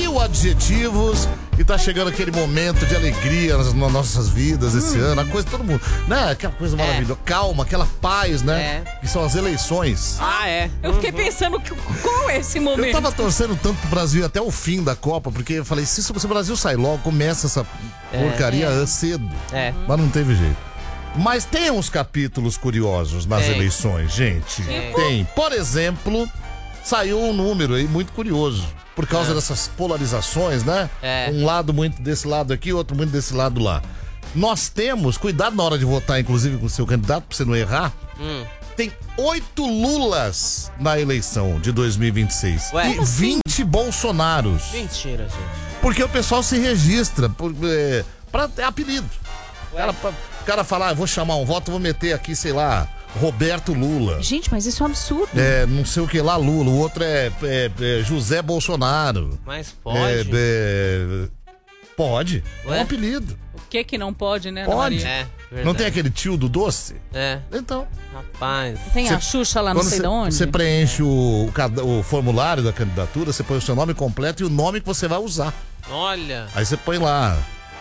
1000 adjetivos e tá chegando aquele momento de alegria nas nossas vidas esse ano, a coisa todo mundo, né? Aquela coisa maravilhosa, calma, aquela paz, né? Que são as eleições. Eu fiquei pensando, qual é esse momento? Eu tava torcendo tanto pro Brasil até o fim da Copa, porque eu falei, se o Brasil sai logo, começa essa porcaria cedo. Mas não teve jeito. Mas tem uns capítulos curiosos nas eleições, gente. Tem. Por exemplo, saiu um número aí muito curioso. Por causa dessas polarizações, né? Um lado muito desse lado aqui, outro muito desse lado lá. Nós temos, cuidado na hora de votar, inclusive com o seu candidato, pra você não errar. Tem 8 Lulas na eleição de 2026. E 20 Bolsonaros. Mentira, gente. Porque o pessoal se registra pra ter apelido. O cara fala, eu vou chamar um voto, vou meter aqui, sei lá, Roberto Lula. Gente, mas isso é um absurdo. Não sei o que lá, Lula. O outro é José Bolsonaro. Mas pode? Pode. É um apelido. O que não pode, né, Pode. Maria? Não tem aquele tio do doce? Então. Rapaz. Tem a Xuxa lá, não sei de onde. Você preenche o formulário da candidatura, você põe o seu nome completo e o nome que você vai usar. Olha. Aí você põe lá,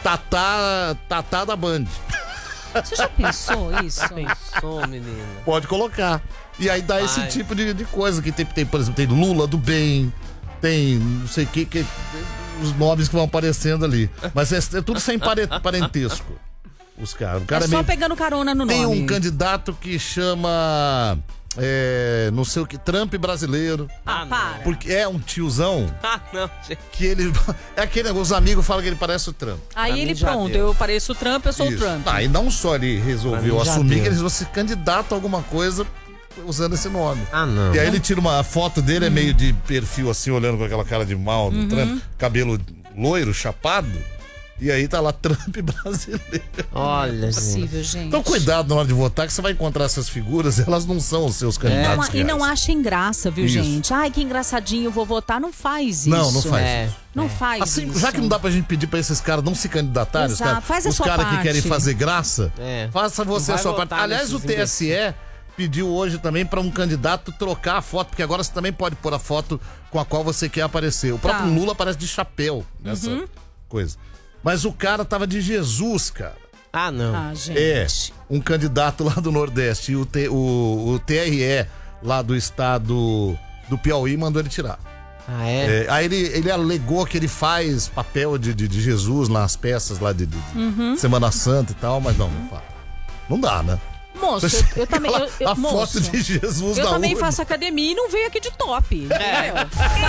Tatá da Band. Você já pensou isso? Pensou, menina. Pode colocar. E aí dá esse tipo de coisa que tem, por exemplo, tem Lula do Bem, tem não sei o que os nomes que vão aparecendo ali. Mas é tudo sem parentesco. Os caras. O cara só pegando carona no nome. Tem um candidato que chama não sei o que, Trump brasileiro. Para. Porque é um tiozão. Não, gente. Que ele. É aquele. Os amigos falam que ele parece o Trump. Aí ele, pronto, eu pareço o Trump, eu sou o Trump. E não só ele resolveu assumir que ele resolveu ser candidato a alguma coisa usando esse nome. Não. E aí ele tira uma foto dele, é meio de perfil assim, olhando com aquela cara de mal do Trump, cabelo loiro, chapado. E aí tá lá, Trump brasileiro. Olha, possível, gente. Então cuidado na hora de votar, que você vai encontrar essas figuras, elas não são os seus candidatos. E não achem graça, viu, gente? Ai, que engraçadinho, vou votar. Não faz isso. Não faz isso. Não faz assim, isso. Já que não dá pra gente pedir pra esses caras não se candidatarem, os caras que querem fazer graça, faça você a sua parte. Aliás, o TSE pediu hoje também pra um candidato trocar a foto, porque agora você também pode pôr a foto com a qual você quer aparecer. O próprio Lula aparece de chapéu nessa coisa. Mas o cara tava de Jesus, cara. Não. Gente. Um candidato lá do Nordeste. E o TRE lá do estado do Piauí mandou ele tirar. Aí ele alegou que ele faz papel de Jesus nas peças lá de Semana Santa e tal, mas não faz. Não dá, né? Moço, eu também. A foto de Jesus eu na também urna. faço academia e não venho aqui de top. Entendeu?